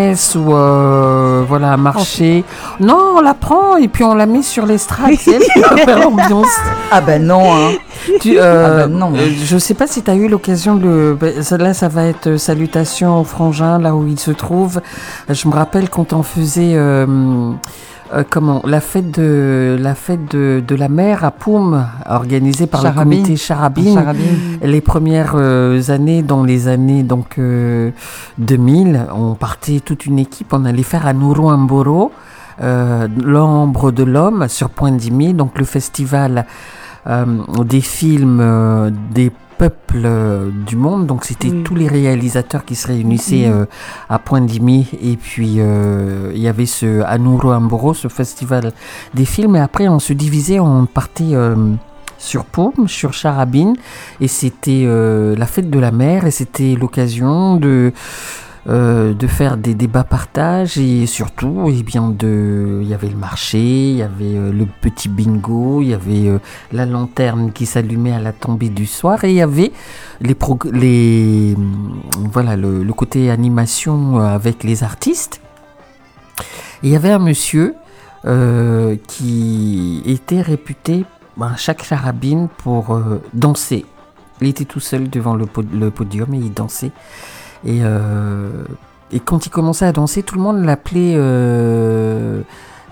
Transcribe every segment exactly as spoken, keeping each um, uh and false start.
ou euh, voilà, marcher. Non, on la prend et puis on la met sur l'estrade, c'est elle qui va faire l'ambiance. Ah ben non, hein. Tu, euh, ah ben non. Euh, je sais pas si tu as eu l'occasion de... Ben, ça, là, ça va être salutations au frangin, là où il se trouve. Je me rappelle quand on faisait... Euh, Euh, comment la fête de la fête de, de la mer à Poum, organisée par Charabine. le comité Charabine. Charabine. Les premières euh, années, dans les années donc euh, deux mille, on partait toute une équipe, on allait faire à Nouro-Mboro, euh, l'ombre de l'homme sur Pointe-Dimy, donc le festival euh, des films euh, des peuples euh, du monde, donc c'était oui. tous les réalisateurs qui se réunissaient euh, à Pointe-Dimy, et puis euh, il y avait ce à Nouro-Mboro, ce festival des films, et après on se divisait, on partait euh, sur Poum, sur Charabine, et c'était euh, la fête de la mer, et c'était l'occasion de Euh, de faire des débats partage, et surtout eh bien de il y avait le marché, il y avait euh, le petit bingo, il y avait euh, la lanterne qui s'allumait à la tombée du soir, et il y avait les prog- les voilà le, le côté animation avec les artistes. Et il y avait un monsieur euh, qui était réputé à chaque Charabine pour euh, danser. Il était tout seul devant le, pod- le podium et il dansait. Et, euh, et quand il commençait à danser, tout le monde l'appelait euh,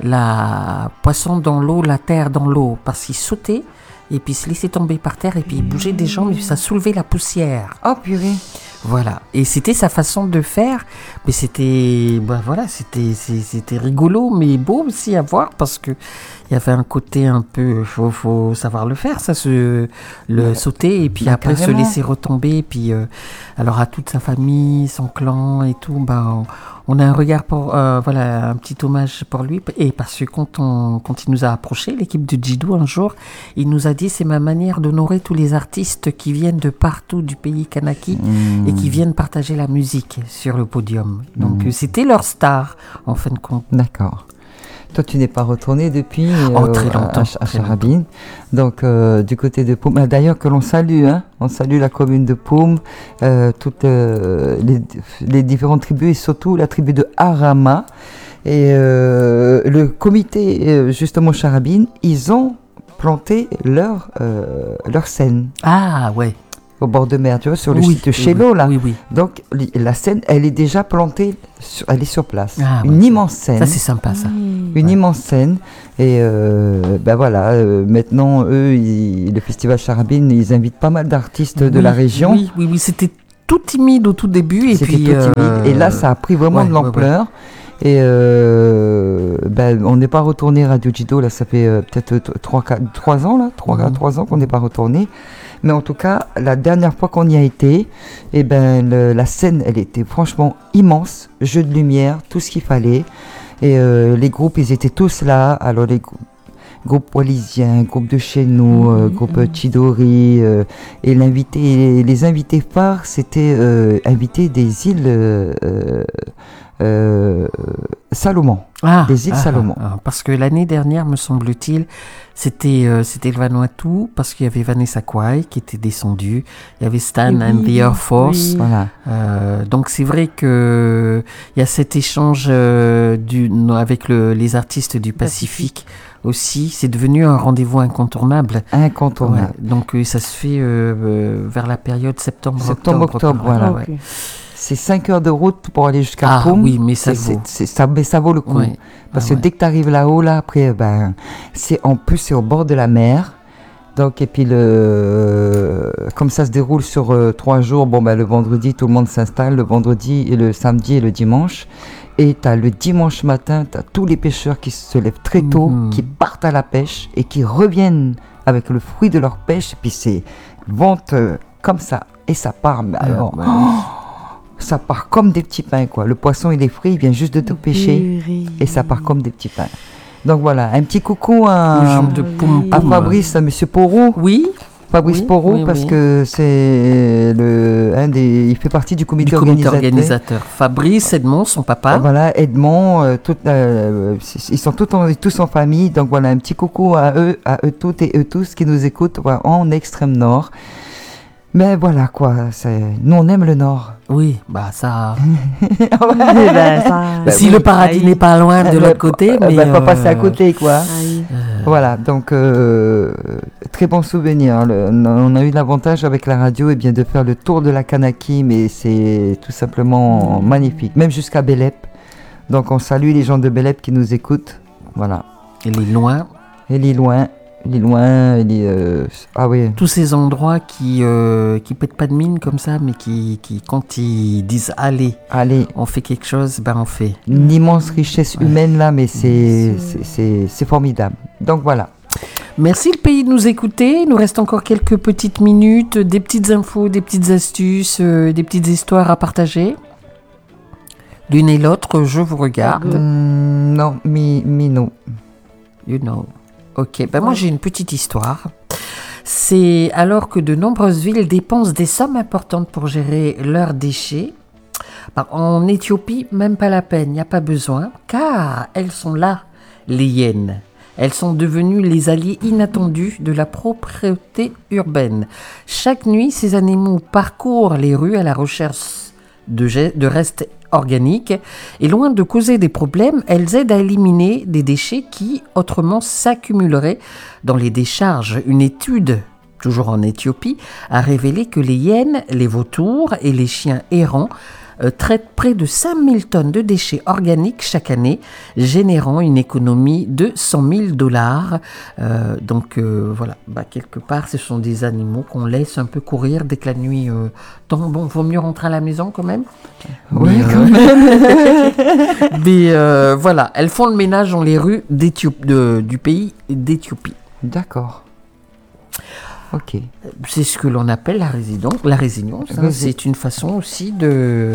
la poisson dans l'eau, la terre dans l'eau, parce qu'il sautait et puis il se laissait tomber par terre et puis il bougeait des jambes et ça soulevait la poussière. Oh purée. Voilà, et c'était sa façon de faire, mais c'était, bah voilà, c'était, c'était rigolo, mais beau aussi à voir, parce que il y avait un côté un peu, faut, faut savoir le faire, ça, se, le ouais. sauter, et puis bah, après carrément. Se laisser retomber, et puis euh, alors à toute sa famille, son clan et tout, bah on, on a un regard pour, euh, voilà, un petit hommage pour lui, et parce que quand on, quand il nous a approché, l'équipe de Djidou un jour, il nous a dit, c'est ma manière d'honorer tous les artistes qui viennent de partout du pays Kanaki. Mmh. Et qui viennent partager la musique sur le podium. Donc mmh. c'était leur star, en fin de compte. D'accord. Toi, tu n'es pas retourné depuis oh, euh, très longtemps, à, à Charabine. Donc, euh, du côté de Poum. D'ailleurs, que l'on salue, hein, on salue la commune de Poum, euh, toutes euh, les, les différentes tribus, et surtout la tribu de Harama. Et euh, le comité, justement, Charabine, ils ont planté leur, euh, leur scène. Ah, ouais. Au bord de mer, tu vois, sur le oui, site de Chélo, oui, là. Oui, oui. Donc, la scène, elle est déjà plantée, sur, elle est sur place. Ah, une ouais, immense scène. Ça, c'est sympa, ça. Mmh. Une ouais. immense scène. Et euh, ben voilà, euh, maintenant, eux, ils, le Festival Charabine, ils invitent pas mal d'artistes oui, de la région. Oui, oui, oui, c'était tout timide au tout début. Et c'était puis, tout timide. Euh... Et là, ça a pris vraiment ouais, de l'ampleur. Ouais, ouais. Et euh, ben, on n'est pas retourné à Radio Djido, là, ça fait euh, peut-être trois ans, là, trois mmh. ans qu'on n'est pas retourné. Mais en tout cas, la dernière fois qu'on y a été, eh ben, le, la scène, elle était franchement immense. Jeu de lumière, tout ce qu'il fallait. Et euh, les groupes, ils étaient tous là. Alors, les grou- groupes wallisiens, groupe de chez nous, mmh, euh, groupe mmh. Chidori. Euh, et l'invité, les, les invités phares, c'était euh, invités des îles euh, euh, Salomon. Ah, des îles ah, Salomon. Ah, parce que l'année dernière, me semble-t-il, c'était, euh, c'était le Vanuatu, parce qu'il y avait Vanessa Kwai qui était descendue, il y avait Stan oui, and the Air Force. Oui. Voilà. Euh, donc c'est vrai qu'il y a cet échange euh, du, avec le, les artistes du Pacifique, Pacifique aussi. C'est devenu un rendez-vous incontournable. Incontournable. Ouais, donc euh, ça se fait euh, vers la période septembre-octobre. Septembre-octobre, voilà. Ah, okay. Ouais. C'est cinq heures de route pour aller jusqu'à ah, Poum. Oui, mais ça, c'est, vaut. C'est, c'est, ça, mais ça vaut le coup. Ouais. Parce ah, que ouais. dès que tu arrives là-haut, là, après, ben, c'est, en plus, c'est au bord de la mer. Donc, et puis, le, comme ça se déroule sur euh, trois jours, bon, ben, le vendredi, tout le monde s'installe. Le vendredi, et le samedi et le dimanche. Et tu as le dimanche matin, tu as tous les pêcheurs qui se lèvent très tôt, mmh. qui partent à la pêche et qui reviennent avec le fruit de leur pêche. Et puis, c'est vente euh, comme ça. Et ça part, mais alors... Ah, oh, ça part comme des petits pains, quoi. Le poisson, il est frit, il vient juste de te pêcher. Et ça part comme des petits pains. Donc voilà, un petit coucou à, de poum, à Fabrice, à Monsieur Porot. Oui. Fabrice oui, Porot, oui, parce oui. que c'est le, un des, il fait partie du comité, du comité organisateur. organisateur. Fabrice, Edmond, son papa. Et voilà, Edmond, euh, tout, euh, ils sont tous en, tous en famille. Donc voilà, un petit coucou à eux, à eux toutes et eux tous qui nous écoutent voilà, en extrême nord. Mais voilà quoi, c'est... nous on aime le Nord. Oui, bah ça. Ben, ça- Bah si oui. le paradis Aïe. n'est pas loin de Eh ben, l'autre côté, eh mais. ben, pas euh, passer à côté quoi. Aïe. euh, Voilà, donc euh, très bon souvenir. Le- on a eu l'avantage avec la radio eh bien, de faire le tour de la Kanaki, mais c'est tout simplement magnifique, même jusqu'à Bélep. Donc on salue les gens de Bélep qui nous écoutent. Voilà. Il est loin. Et les loin, les loin, les euh, ah oui, Tous ces endroits qui euh, qui pètent pas de mine comme ça, mais qui, qui quand ils disent allez, allez, on fait quelque chose, ben on fait. une immense richesse Ouais. humaine là, mais c'est C'est- c'est- c'est c'est formidable. Donc voilà. Merci le pays de nous écouter. Il nous reste encore quelques petites minutes, des petites infos, des petites astuces, euh, des petites histoires à partager. L'une et l'autre, je vous regarde. Hum, non, mi, mi non. You know. Ok, ben moi j'ai une petite histoire. C'est alors que de nombreuses villes dépensent des sommes importantes pour gérer leurs déchets. Ben, en Éthiopie, même pas la peine, il n'y a pas besoin, car elles sont là, les hyènes. Elles sont devenues les alliés inattendus de la propreté urbaine. Chaque nuit, ces animaux parcourent les rues à la recherche de, ge- de restes organiques et loin de causer des problèmes, elles aident à éliminer des déchets qui autrement s'accumuleraient dans les décharges. Une étude, toujours en Éthiopie, a révélé que les hyènes, les vautours et les chiens errants euh, traitent près de cinq mille tonnes de déchets organiques chaque année, générant une économie de cent mille dollars. Euh, donc euh, voilà, bah, quelque part, ce sont des animaux qu'on laisse un peu courir dès que la nuit euh, tombe. Bon, vaut mieux rentrer à la maison quand même. Ouais, Mais, quand euh, Mais euh, voilà, elles font le ménage dans les rues d'Éthiop- de- du pays d'Éthiopie. D'accord. Ok. C'est ce que l'on appelle la résilience. La résilience, hein. Rési- C'est une façon aussi de,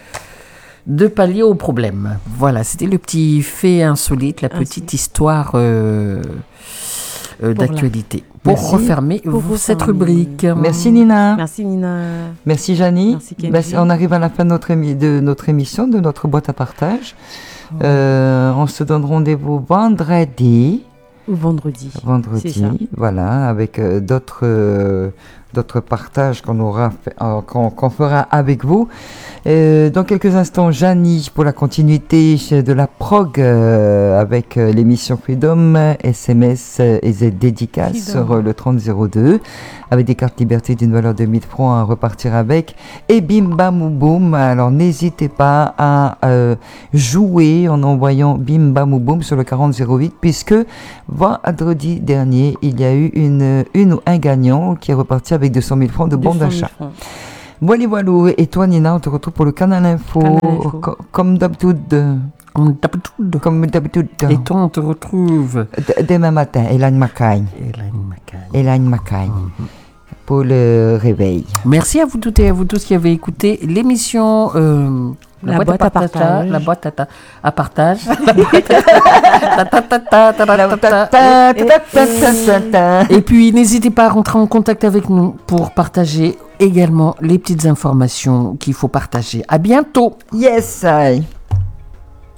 de pallier au problème. Voilà, c'était le petit fait insolite, la Insolite. petite histoire euh, euh, Pour la- d'actualité. Pour Merci. refermer Pour vous, cette refermer. rubrique. Merci Nina. Merci Nina. Merci Janie. Merci, Kenji. Ben, c'est- on arrive à la fin de notre, émi- de notre émission, de notre boîte à partage. Oh. Euh, on se donne rendez-vous vendredi. Ou vendredi. C'est Vendredi, ça. voilà, avec euh, d'autres euh, d'autres partages qu'on aura fait- euh, qu'on qu'on fera avec vous. Euh, dans quelques instants, Janie pour la continuité de la prog euh, avec euh, l'émission Freedom, S M S euh, et Z dédicace Freedom. sur euh, le trente zéro deux avec des cartes liberté d'une valeur de mille francs à repartir avec. Et bim bam ou boum, alors n'hésitez pas à euh, jouer en envoyant bim bam ou boum sur le quarante zéro huit puisque vendredi dernier, il y a eu une, une ou un gagnant qui est reparti avec deux cent mille francs de bons deux cent mille d'achat. francs. Voilà, voilà. Et toi, Nina, on te retrouve pour le Canal Info. Canal Info. Co- comme d'habitude. On tape tout. Comme d'habitude. Et toi, on te retrouve. D- Demain matin, Hélène Macagne. Hélène Macagne. Hélène Macagne. Pour le réveil. Merci à vous toutes et à vous tous qui avez écouté l'émission euh, La boîte à partage. La boîte à, ta- à partage. La boîte à- ta- ta- ta- ta- ta- ta- ta- ta- Ta- ta- ta- ta- ta- ta- ta. Et puis n'hésitez pas à rentrer en contact avec nous pour partager également les petites informations qu'il faut partager. À bientôt. Yes, I.